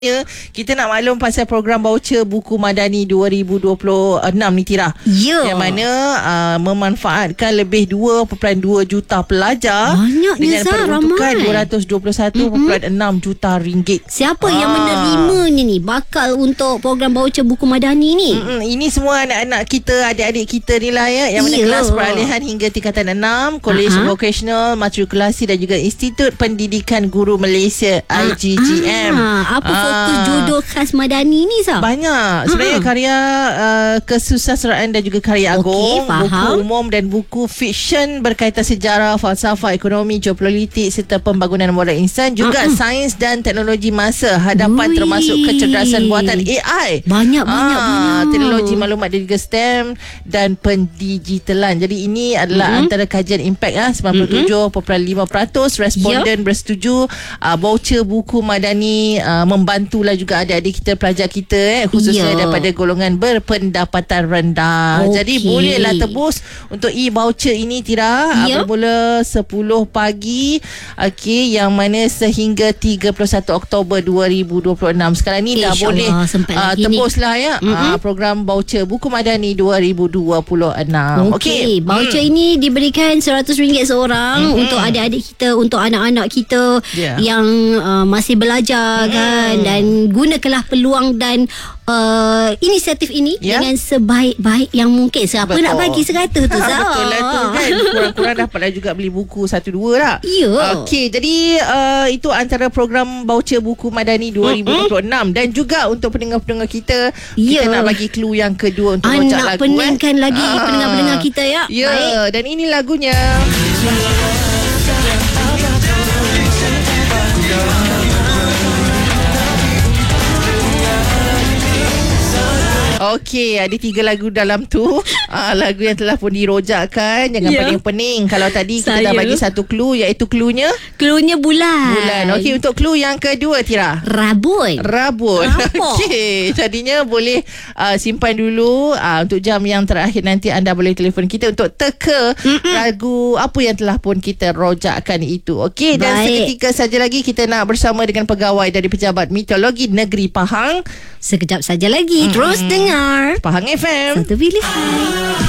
Kita nak maklum pasal program voucher buku Madani 2026 ni, Tira. Ya. Yang mana memanfaatkan lebih 2.2 juta pelajar. Banyaknya, dengan peruntukan ramai. 221.6 juta ringgit. Siapa yang menerimanya ni bakal untuk program voucher buku Madani ni? Ini semua anak-anak kita, adik-adik kita ni lah ya, yang mana kelas peralihan hingga tingkatan 6, Kolej Vocational, Matrikulasi dan juga Institut Pendidikan Guru Malaysia IGGM. Apa fokus judul khas Madani ni, Sah? Banyak. Sebenarnya karya kesusasteraan dan juga karya agung, buku umum dan buku fiksyen berkaitan sejarah, falsafah, ekonomi, geopolitik serta pembangunan moral insan, juga sains dan teknologi masa hadapan termasuk kecerdasan buatan AI. Banyak. Teknologi maklumat dan juga STEM dan pendigitalan. Jadi ini adalah antara kajian impact 97.5% responden bersetuju voucher buku Madani membantulah juga adik-adik kita, pelajar kita khususnya daripada golongan berpendapatan rendah. Jadi bolehlah tebus untuk e-voucher ini, Tira, bermula 10 pagi yang mana sehingga 31 Oktober 2026. Sekarang ni dah boleh tebuslah ya program voucher buku Madani 2026. Voucher ini diberikan RM100 seorang untuk adik-adik kita, untuk anak-anak kita yang masih belajar kan, dan gunakanlah peluang dan inisiatif ini dengan sebaik-baik yang mungkin. Siapa nak bagi 100 tu, Zah? Betul lah tu kan. Kurang-kurang dapatlah juga beli buku 1-2 lah. Okey, jadi itu antara program voucher buku Madani 2026. Dan juga untuk pendengar-pendengar kita, kita nak bagi clue yang kedua untuk rojak lagu. Nak peningkan lagi pendengar-pendengar kita ya. Baik. Dan ini lagunya. Okey, ada 3 lagu dalam tu. Lagu yang telah pun dirojakkan. Jangan pening-pening. Kalau tadi kita dah bagi satu clue, iaitu cluenya bulan. Okey, untuk clue yang kedua, Tira. Rabun. Okey, jadinya boleh simpan dulu. Untuk jam yang terakhir nanti anda boleh telefon kita untuk teka lagu apa yang telah pun kita rojakkan itu. Okey, dan seketika saja lagi kita nak bersama dengan pegawai dari Pejabat Meteorologi Negeri Pahang. Sekejap saja lagi. Terus dengar Pahang FM. Satu pilihan.